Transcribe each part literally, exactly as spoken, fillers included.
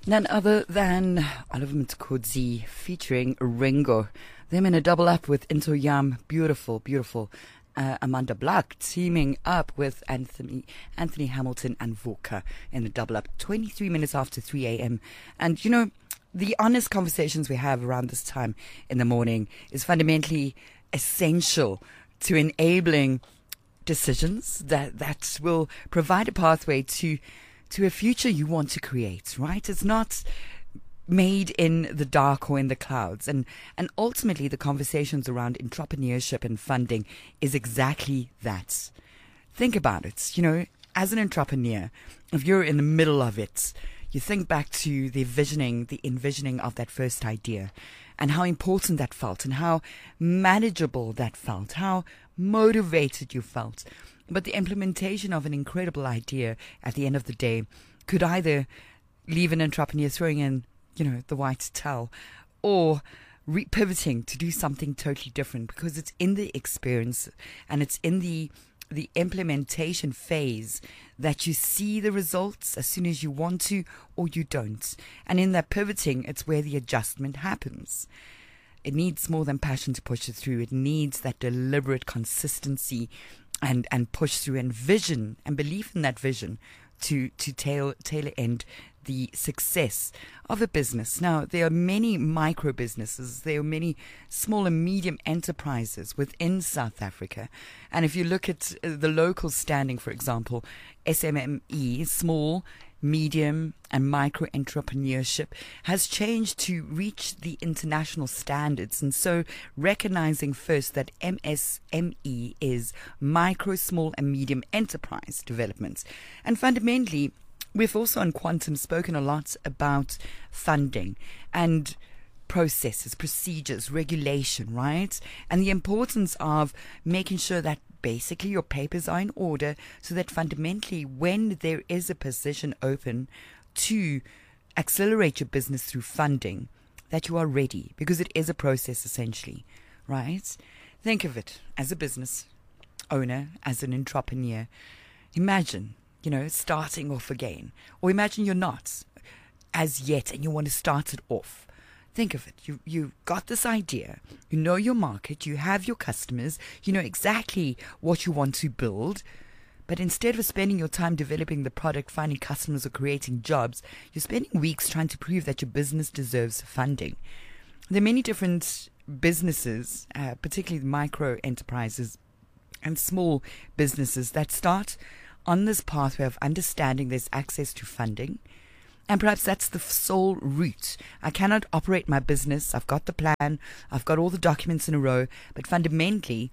None other than Oliver Mtukudzi featuring Ringo. Them in a double up with Into Yam. Beautiful, beautiful. Uh, Amanda Black teaming up with Anthony Anthony Hamilton and Voka in the double up. twenty-three minutes after three a.m. And, you know, the honest conversations we have around this time in the morning is fundamentally essential to enabling decisions that, that will provide a pathway to to a future you want to create, right? It's not made in the dark or in the clouds. And, and ultimately, the conversations around entrepreneurship and funding is exactly that. Think about it. You know, as an entrepreneur, if you're in the middle of it, you think back to the visioning, the envisioning of that first idea and how important that felt and how manageable that felt, how motivated you felt. But the implementation of an incredible idea at the end of the day could either leave an entrepreneur throwing in, you know, the white towel or re- pivoting to do something totally different, because it's in the experience and it's in the the implementation phase that you see the results as soon as you want to or you don't. And in that pivoting, it's where the adjustment happens. It needs more than passion to push it through. It needs that deliberate consistency and, and push through and vision and belief in that vision to, to tail, tailor end the success of a business. Now, there are many micro businesses. There are many small and medium enterprises within South Africa. And if you look at the local standing, for example, S M M E, small, medium and micro entrepreneurship, has changed to reach the international standards. And so recognizing first that M S M E is micro, small and medium enterprise development. And fundamentally, we've also on Quantum spoken a lot about funding and processes, procedures, regulation, right? And the importance of making sure that basically your papers are in order so that fundamentally when there is a position open to accelerate your business through funding, that you are ready, because it is a process essentially, right? Think of it as a business owner, as an entrepreneur. Imagine, you know, starting off again. Or imagine you're not as yet and you want to start it off. Think of it. You, you've got this idea. You know your market. You have your customers. You know exactly what you want to build. But instead of spending your time developing the product, finding customers or creating jobs, you're spending weeks trying to prove that your business deserves funding. There are many different businesses, uh, particularly micro enterprises and small businesses, that start on this pathway of understanding there's access to funding. And perhaps that's the sole route. I cannot operate my business. I've got the plan. I've got all the documents in a row. But fundamentally,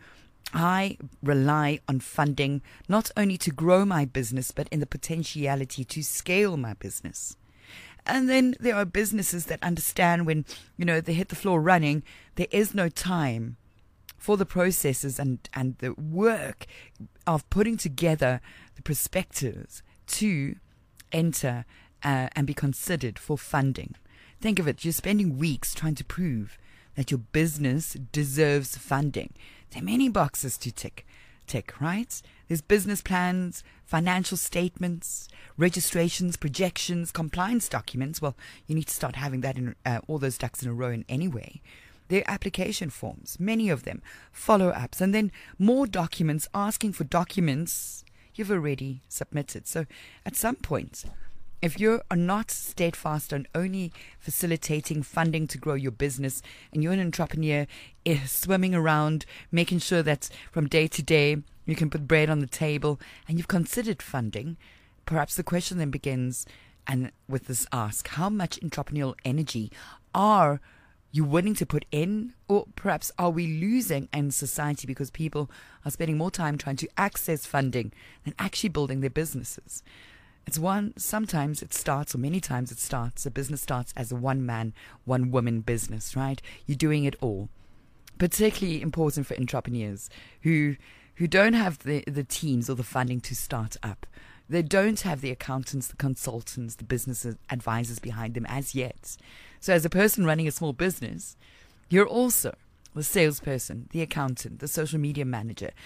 I rely on funding not only to grow my business, but in the potentiality to scale my business. And then there are businesses that understand when, you know, they hit the floor running, there is no time for the processes and, and the work of putting together the perspectives to enter uh, and be considered for funding. Think of it, you're spending weeks trying to prove that your business deserves funding. There are many boxes to tick, tick, right? There's business plans, financial statements, registrations, projections, compliance documents. Well, you need to start having that in uh, all those ducks in a row in any way. There are application forms, many of them, follow-ups, and then more documents asking for documents you've already submitted. So at some point, if you are not steadfast on only facilitating funding to grow your business, and you're an entrepreneur eh, swimming around, making sure that from day to day you can put bread on the table, and you've considered funding, perhaps the question then begins, and with this ask, how much entrepreneurial energy are you willing to put in? Or perhaps are we losing in society because people are spending more time trying to access funding than actually building their businesses? It's one, sometimes it starts, or many times it starts, a business starts as a one-man, one-woman business, right? You're doing it all. Particularly important for entrepreneurs who who don't have the, the teams or the funding to start up. They don't have the accountants, the consultants, the business advisors behind them as yet. So as a person running a small business, you're also the salesperson, the accountant, the social media manager,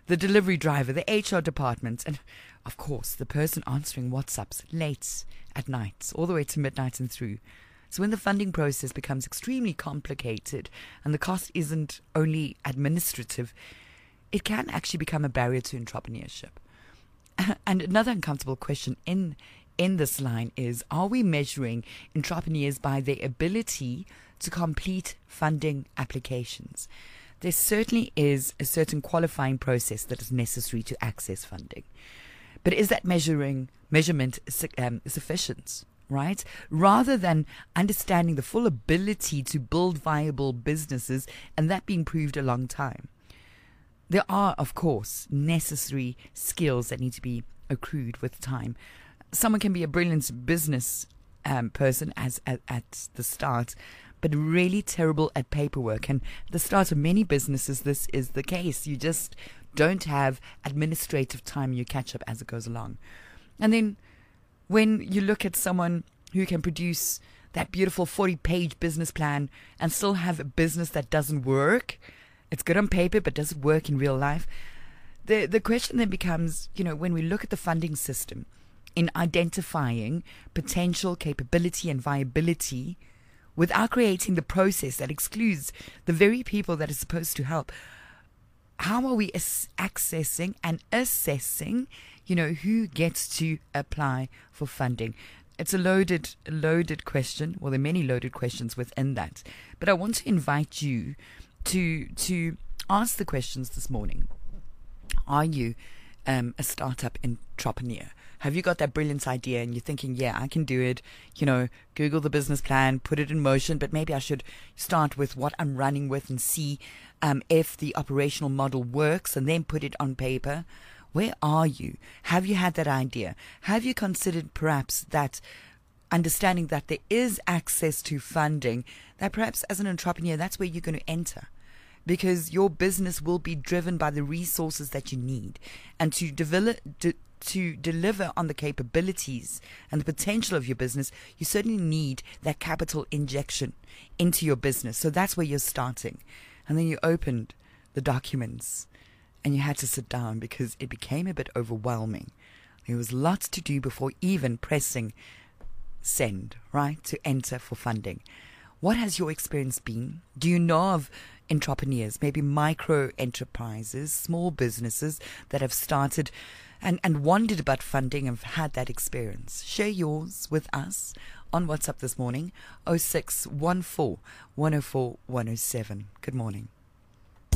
the delivery driver, the H R department, and of course the person answering WhatsApps late at night, all the way to midnight and through. So when the funding process becomes extremely complicated and the cost isn't only administrative, it can actually become a barrier to entrepreneurship. And another uncomfortable question in in this line is, are we measuring entrepreneurs by their ability to complete funding applications? There certainly is a certain qualifying process that is necessary to access funding. But is that measuring measurement um, sufficient, right? Rather than understanding the full ability to build viable businesses and that being proved a long time. There are, of course, necessary skills that need to be accrued with time. Someone can be a brilliant business um, person as at, at the start, but really terrible at paperwork. And at the start of many businesses, this is the case. You just don't have administrative time. You catch up as it goes along. And then when you look at someone who can produce that beautiful forty-page business plan and still have a business that doesn't work, it's good on paper, but does it work in real life? The the question then becomes, you know, when we look at the funding system in identifying potential capability and viability without creating the process that excludes the very people that are supposed to help, how are we as- accessing and assessing, you know, who gets to apply for funding? It's a loaded, loaded question. Well, there are many loaded questions within that. But I want to invite you to to ask the questions this morning. Are you um, a startup entrepreneur? Have you got that brilliant idea and you're thinking, yeah, I can do it? You know, Google the business plan, put it in motion, but maybe I should start with what I'm running with and see um, if the operational model works and then put it on paper. Where are you? Have you had that idea? Have you considered perhaps that understanding that there is access to funding, that perhaps as an entrepreneur, that's where you're going to enter? Because your business will be driven by the resources that you need. And to develop, de- to deliver on the capabilities and the potential of your business, you certainly need that capital injection into your business. So that's where you're starting. And then you opened the documents and you had to sit down because it became a bit overwhelming. There was lots to do before even pressing send, right, to enter for funding. What has your experience been? Do you know of entrepreneurs, maybe micro enterprises, small businesses that have started and, and wondered about funding and have had that experience? Share yours with us on WhatsApp this morning, oh six one four, one oh four, one oh seven. Good morning.